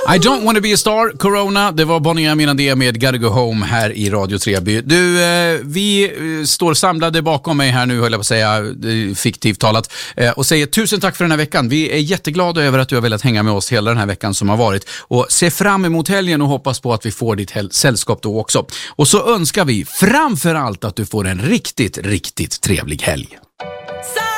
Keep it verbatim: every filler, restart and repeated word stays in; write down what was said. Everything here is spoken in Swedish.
I don't wanna be a star, Corona. Det var Bonnie Aminadé med Gotta Go Home här i Radio Treby. Du, eh, vi eh, står samlade bakom mig här nu, höll jag på att säga, eh, fiktivt talat, eh, och säger tusen tack för den här veckan. Vi är jätteglada över att du har velat hänga med oss hela den här veckan som har varit. Och se fram emot helgen och hoppas på att vi får ditt hel- sällskap då också. Och så önskar vi framför allt att du får en riktigt, riktigt trevlig helg.